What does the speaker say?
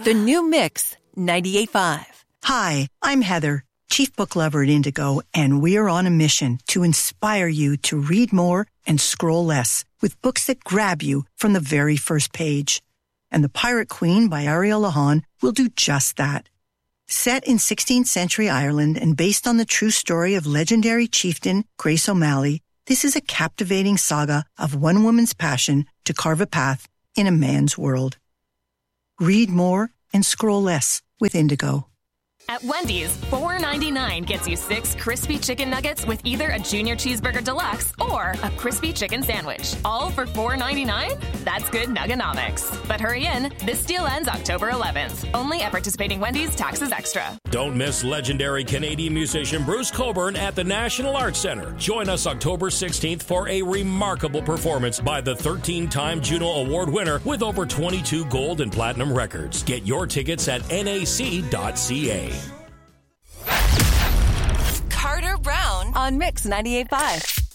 The new Mix 98.5. Hi, I'm Heather, Chief Book Lover at Indigo, and we're on a mission to inspire you to read more and scroll less with books that grab you from the very first page. And The Pirate Queen by Ariel Lahan will do just that. Set in 16th century Ireland and based on the true story of legendary chieftain Grace O'Malley, this is a captivating saga of one woman's passion to carve a path in a man's world. Read more and scroll less with Indigo. At Wendy's, $4.99 gets you 6 crispy chicken nuggets with either a Junior Cheeseburger Deluxe or a crispy chicken sandwich. All for $4.99? That's good nugganomics. But hurry in, this deal ends October 11th. Only at participating Wendy's, taxes extra. Don't miss legendary Canadian musician Bruce Cockburn at the National Arts Centre. Join us October 16th for a remarkable performance by the 13-time Juno Award winner with over 22 gold and platinum records. Get your tickets at nac.ca. Carter Brown on Mix 98.5.